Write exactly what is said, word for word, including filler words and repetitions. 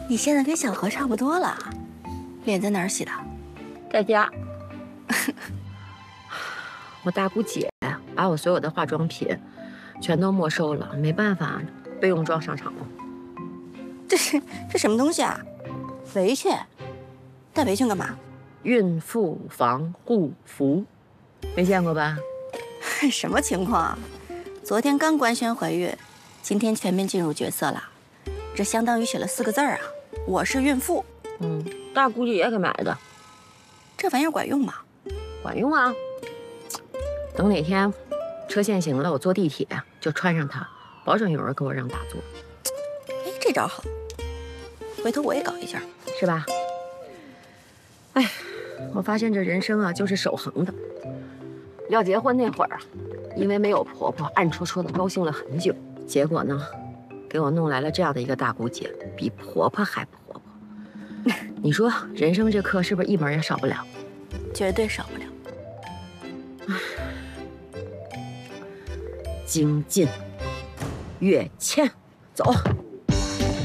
你现在跟小何差不多了，脸在哪儿洗的？ 在家。我大姑姐把我所有的化妆品全都没收了，没办法，备用装上场了。 这是这什么东西啊？围裙？戴围裙干嘛？ 孕妇防护服，没见过吧？ 什么情况啊？昨天刚官宣怀孕，今天全面进入角色了，这相当于写了四个字儿啊！我是孕妇。 嗯，大姑姐给买的。 这玩意儿管用吗？ 管用啊！等哪天车限行了，我坐地铁就穿上它，保证有人给我让打坐。 哎，这招好，回头我也搞一件， 是吧？哎，我发现这人生啊，就是守恒的。要结婚那会儿啊，因为没有婆婆，暗戳戳的高兴了很久。结果呢，给我弄来了这样的一个大姑姐，比婆婆还婆婆。你说人生这课是不是一门也少不了？ 绝对少不了。 精进，跃迁，走。